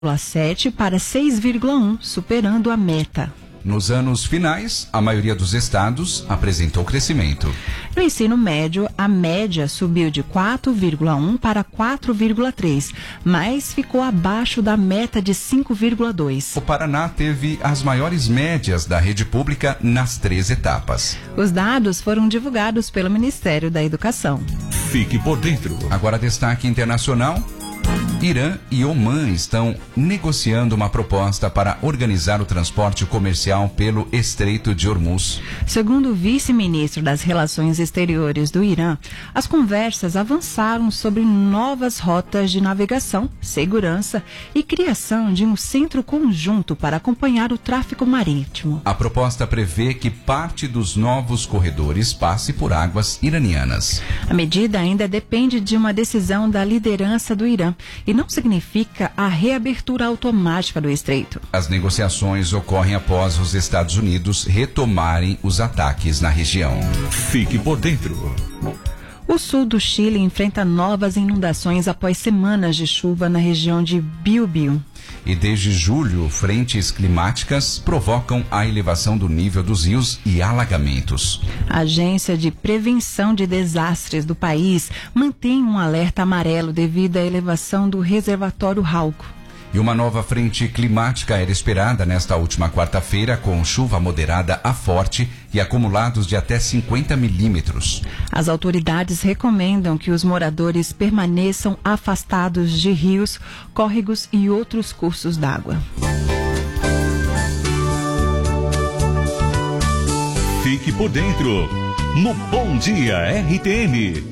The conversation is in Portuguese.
6,7 para 6,1, superando a meta. Nos anos finais, a maioria dos estados apresentou crescimento. No ensino médio, a média subiu de 4,1 para 4,3, mas ficou abaixo da meta de 5,2. O Paraná teve as maiores médias da rede pública nas 3 etapas. Os dados foram divulgados pelo Ministério da Educação. Fique por dentro. Agora, destaque internacional. Irã e Omã estão negociando uma proposta para organizar o transporte comercial pelo Estreito de Hormuz. Segundo o vice-ministro das Relações Exteriores do Irã, as conversas avançaram sobre novas rotas de navegação, segurança e criação de um centro conjunto para acompanhar o tráfego marítimo. A proposta prevê que parte dos novos corredores passe por águas iranianas. A medida ainda depende de uma decisão da liderança do Irã e não significa a reabertura automática do estreito. As negociações ocorrem após os Estados Unidos retomarem os ataques na região. Fique por dentro. O sul do Chile enfrenta novas inundações após semanas de chuva na região de Biobío. E desde julho, frentes climáticas provocam a elevação do nível dos rios e alagamentos. A Agência de Prevenção de Desastres do país mantém um alerta amarelo devido à elevação do reservatório Rauco. E uma nova frente climática era esperada nesta última quarta-feira, com chuva moderada a forte e acumulados de até 50 milímetros. As autoridades recomendam que os moradores permaneçam afastados de rios, córregos e outros cursos d'água. Fique por dentro no Bom Dia RTN.